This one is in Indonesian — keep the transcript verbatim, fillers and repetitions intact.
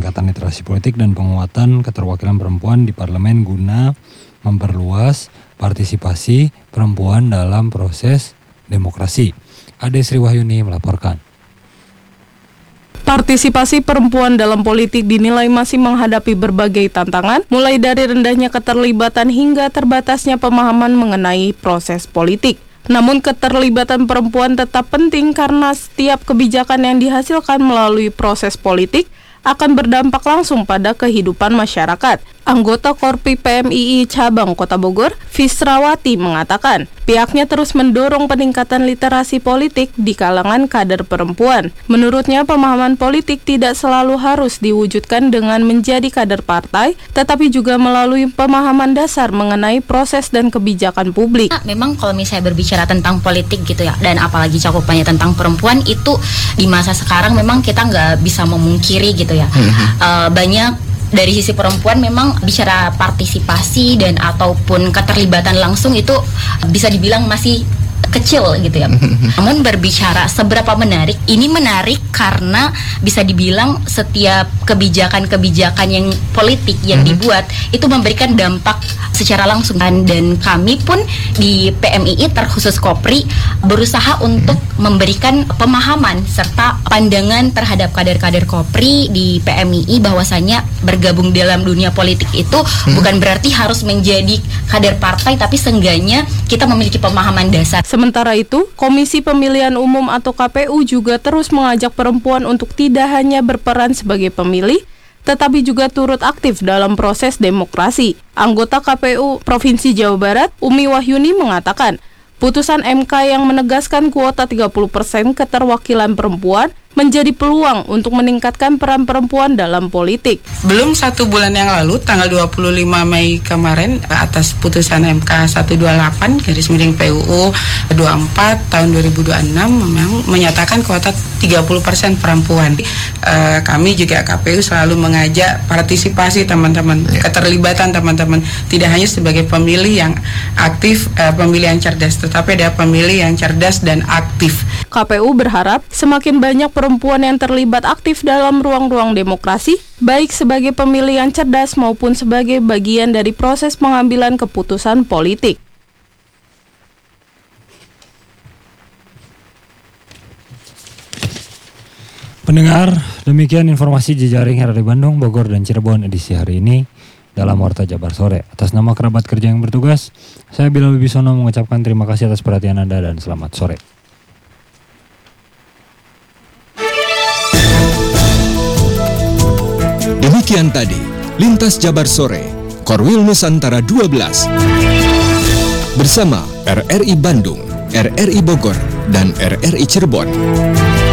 peningkatan literasi politik dan penguatan keterwakilan perempuan di parlemen guna memperluas partisipasi perempuan dalam proses demokrasi. Ade Sri Wahyuni melaporkan. Partisipasi perempuan dalam politik dinilai masih menghadapi berbagai tantangan, mulai dari rendahnya keterlibatan hingga terbatasnya pemahaman mengenai proses politik. Namun keterlibatan perempuan tetap penting karena setiap kebijakan yang dihasilkan melalui proses politik akan berdampak langsung pada kehidupan masyarakat. Anggota Korpi P M I I Cabang Kota Bogor, Fisrawati mengatakan, pihaknya terus mendorong peningkatan literasi politik di kalangan kader perempuan. Menurutnya, pemahaman politik tidak selalu harus diwujudkan dengan menjadi kader partai, tetapi juga melalui pemahaman dasar mengenai proses dan kebijakan publik. Memang kalau misalnya berbicara tentang politik gitu ya, dan apalagi cakupannya tentang perempuan, itu di masa sekarang memang kita nggak bisa memungkiri gitu ya. uh, banyak dari sisi perempuan memang bicara partisipasi dan ataupun keterlibatan langsung itu bisa dibilang masih kecil gitu ya. Namun berbicara seberapa menarik, ini menarik karena bisa dibilang setiap kebijakan-kebijakan yang politik yang dibuat itu memberikan dampak secara langsung, dan kami pun di P M I I terkhusus Kopri berusaha untuk memberikan pemahaman serta pandangan terhadap kader-kader Kopri di P M I I bahwasanya bergabung dalam dunia politik itu hmm. bukan berarti harus menjadi kader partai, tapi seenggaknya kita memiliki pemahaman dasar. Sementara itu, Komisi Pemilihan Umum atau K P U juga terus mengajak perempuan untuk tidak hanya berperan sebagai pemilih, tetapi juga turut aktif dalam proses demokrasi. Anggota K P U Provinsi Jawa Barat, Umi Wahyuni mengatakan, putusan M K yang menegaskan kuota tiga puluh persen keterwakilan perempuan menjadi peluang untuk meningkatkan peran perempuan dalam politik. Belum satu bulan yang lalu, tanggal dua puluh lima Mei kemarin, atas putusan M K seratus dua puluh delapan garis miring P U U dua puluh empat tahun dua ribu dua puluh enam memang menyatakan kuota tiga puluh persen perempuan. E, kami juga K P U selalu mengajak partisipasi teman-teman, ya. keterlibatan teman-teman, tidak hanya sebagai pemilih yang aktif, e, pemilih yang cerdas, tetapi ada pemilih yang cerdas dan aktif. K P U berharap semakin banyak perempuan yang terlibat aktif dalam ruang-ruang demokrasi, baik sebagai pemilih yang cerdas maupun sebagai bagian dari proses pengambilan keputusan politik. Pendengar, demikian informasi jejaring R R I Bandung, Bogor, dan Cirebon edisi hari ini dalam Warta Jabar Sore. Atas nama kerabat kerja yang bertugas, saya Bilal Wibisono mengucapkan terima kasih atas perhatian Anda dan selamat sore. Demikian tadi, Lintas Jabar Sore, Korwil Nusantara dua belas. Bersama R R I Bandung, R R I Bogor, dan R R I Cirebon.